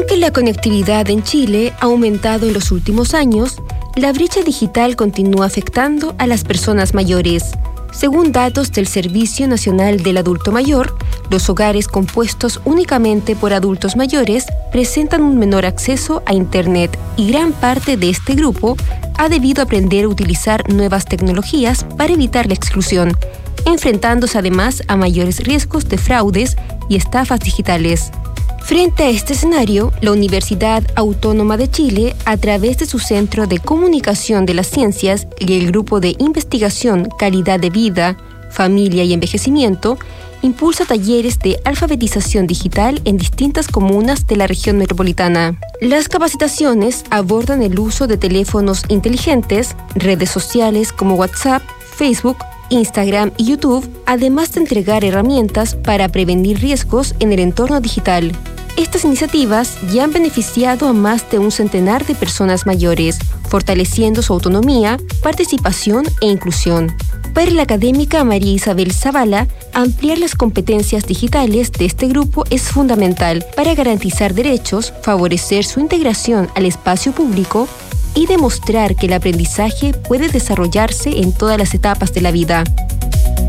Aunque la conectividad en Chile ha aumentado en los últimos años, la brecha digital continúa afectando a las personas mayores. Según datos del Servicio Nacional del Adulto Mayor, los hogares compuestos únicamente por adultos mayores presentan un menor acceso a Internet y gran parte de este grupo ha debido aprender a utilizar nuevas tecnologías para evitar la exclusión, enfrentándose además a mayores riesgos de fraudes y estafas digitales. Frente a este escenario, la Universidad Autónoma de Chile, a través de su Centro de Comunicación de las Ciencias y el Grupo de Investigación Calidad de Vida, Familia y Envejecimiento, impulsa talleres de alfabetización digital en distintas comunas de la región metropolitana. Las capacitaciones abordan el uso de teléfonos inteligentes, redes sociales como WhatsApp, Facebook, Instagram y YouTube, además de entregar herramientas para prevenir riesgos en el entorno digital. Estas iniciativas ya han beneficiado a más de un centenar de personas mayores, fortaleciendo su autonomía, participación e inclusión. Para la académica María Isabel Zavala, ampliar las competencias digitales de este grupo es fundamental para garantizar derechos, favorecer su integración al espacio público y demostrar que el aprendizaje puede desarrollarse en todas las etapas de la vida.